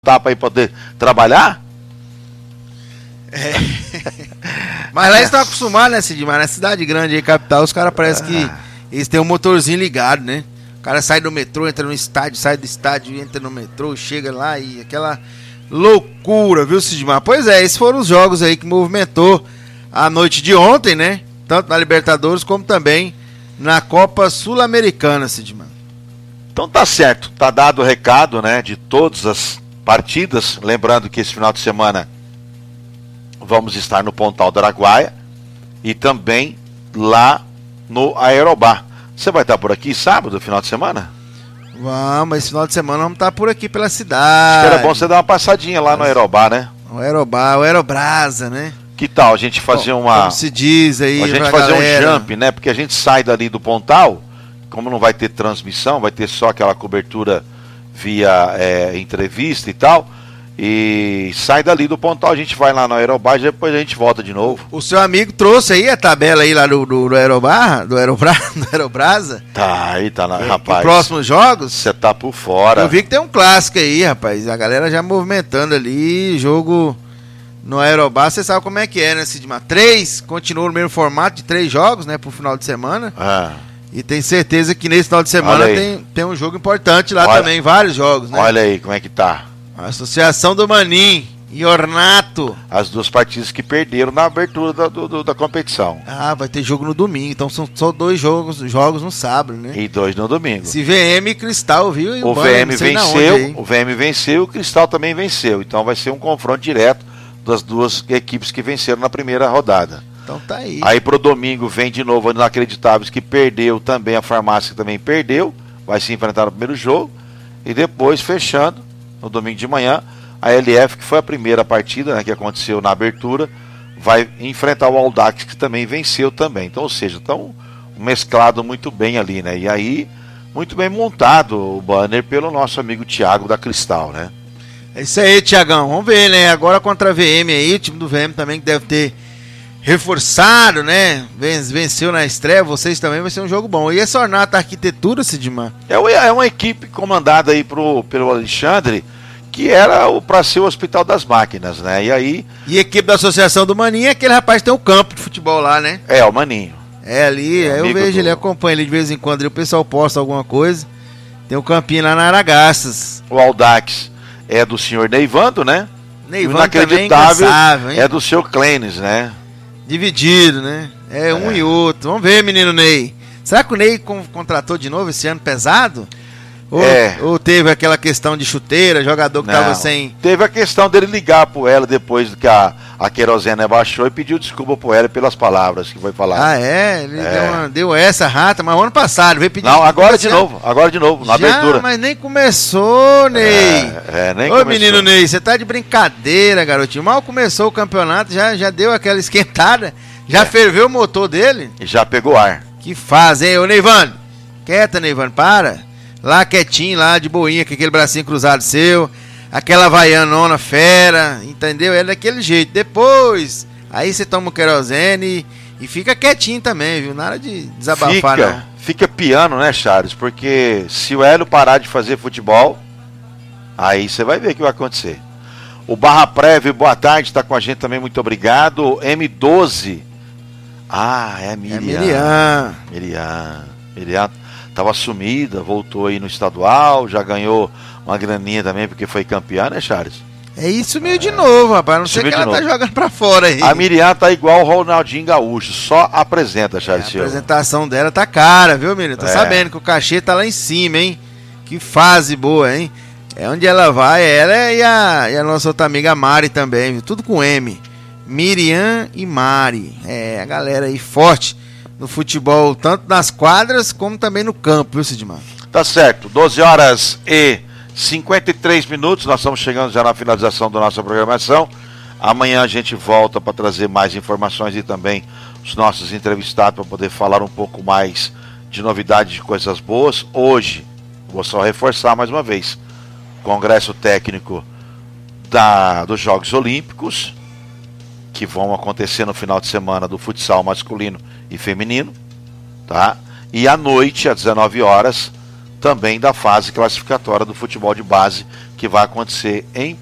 Dá para ir poder trabalhar? É. Mas lá eles estão acostumados, né, Sidmar? Na cidade grande aí, capital, os caras parecem que eles têm um motorzinho ligado, né? O cara sai do metrô, entra no estádio, sai do estádio, entra no metrô, chega lá e aquela loucura, viu, Sidmar? Pois é, esses foram os jogos aí que movimentou a noite de ontem, né? Tanto na Libertadores como também na Copa Sul-Americana, Sidmar. Então tá certo, tá dado o recado, né, de todas as partidas. Lembrando que esse final de semana vamos estar no Pontal do Araguaia e também lá no Aerobá. Você vai estar por aqui sábado, final de semana? Vamos, esse final de semana vamos estar por aqui pela cidade. Acho que era bom você dar uma passadinha lá no Aerobá, né? O Aerobá, o Aerobrasa, né? Que tal a gente fazer Como se diz aí, a gente fazer um jump, né? Porque a gente sai dali do Pontal, como não vai ter transmissão, vai ter só aquela cobertura via entrevista e tal, e sai dali do Pontal, a gente vai lá no Aerobá e depois a gente volta de novo. O seu amigo trouxe aí a tabela aí lá do Aerobá, do Aerobrasa? Tá, aí tá, rapaz. Os próximos jogos? Você tá por fora. Eu vi que tem um clássico aí, rapaz, a galera já movimentando ali, jogo no Aerobá, você sabe como é que é, né, Sidmar? 3, continua no mesmo formato de 3 jogos, né, pro final de semana. E tem certeza que nesse final de semana tem um jogo importante lá também, vários jogos, né? Olha aí como é que tá. A Associação do Manim e Ornato. As duas partidas que perderam na abertura da competição. Ah, vai ter jogo no domingo, então são só 2 jogos no sábado, né? E 2 no domingo. Se VM e Cristal, viu? E o VM venceu, o VM venceu e o Cristal também venceu. Então vai ser um confronto direto das duas equipes que venceram na primeira rodada. Então tá aí. Aí pro domingo vem de novo a Inacreditáveis, que perdeu também, a Farmácia que também perdeu, vai se enfrentar no primeiro jogo, e depois fechando, no domingo de manhã, a LF, que foi a primeira partida, né, que aconteceu na abertura, vai enfrentar o Audax, que também venceu também. Então, ou seja, estão mesclado muito bem ali, né? E aí, muito bem montado o banner pelo nosso amigo Thiago da Cristal, né? É isso aí, Thiagão. Vamos ver, né? Agora contra a VM aí, o time do VM também que deve ter reforçado, né? Venceu na estreia, vocês também, vai ser um jogo bom. E essa Ornato Arquitetura, Sidmar? É uma equipe comandada aí pelo Alexandre, que era para ser o Hospital das Máquinas, né? E aí... E a equipe da Associação do Maninho é aquele rapaz que tem um campo de futebol lá, né? É, o Maninho. É ali, eu vejo ele, acompanha ele de vez em quando, ali, o pessoal posta alguma coisa. Tem um campinho lá na Aragaças. O Audax é do senhor Neivando, né? Neivando Inacreditável é do seu Clênis, né? Dividido, né? Um e outro. Vamos ver, menino Ney. Será que o Ney contratou de novo esse ano pesado? Ou teve aquela questão de chuteira, jogador que tava sem... Teve a questão dele ligar pro ela depois que a querosene baixou e pediu desculpa pro ela pelas palavras que foi falar. Ah, é? Ele deu essa rata, mas o ano passado veio pedir... Não, agora de novo, na abertura. Mas nem começou, Ney. Nem começou. Ô, menino Ney, você tá de brincadeira, garotinho. Mal começou o campeonato, já deu aquela esquentada, já ferveu o motor dele. E já pegou ar. Que faz, hein? Ô, Neivando, quieta, Neivando, para. Lá quietinho, lá de boinha, com aquele bracinho cruzado seu, aquela havaianona fera, entendeu? É daquele jeito. Depois, aí você toma o querosene e fica quietinho também, viu? Nada de desabafar, não. Fica piano, né, Charles? Porque se o Hélio parar de fazer futebol, aí você vai ver o que vai acontecer. O Barra Prévio, boa tarde, está com a gente também, muito obrigado. M12. Ah, é Miriam. Miriam tava sumida, voltou aí no estadual, já ganhou uma graninha também, porque foi campeã, né, Charles? Sumiu de novo, rapaz, não sei que ela tá jogando pra fora aí. A Miriam tá igual o Ronaldinho Gaúcho, só apresenta, Charles Silva. A apresentação dela tá cara, viu, menino? Tô sabendo que o cachê tá lá em cima, hein? Que fase boa, hein? É onde ela vai, ela e a nossa outra amiga Mari também, viu? Tudo com M. Miriam e Mari. A galera aí forte no futebol, tanto nas quadras como também no campo, viu, Sidmar? Tá certo, 12 horas e 53 minutos, nós estamos chegando já na finalização da nossa programação. Amanhã a gente volta para trazer mais informações e também os nossos entrevistados para poder falar um pouco mais de novidades, de coisas boas. Hoje, vou só reforçar mais uma vez, Congresso Técnico dos Jogos Olímpicos, que vão acontecer no final de semana do futsal masculino e feminino, tá? E à noite, às 19 horas, também da fase classificatória do futebol de base, que vai acontecer em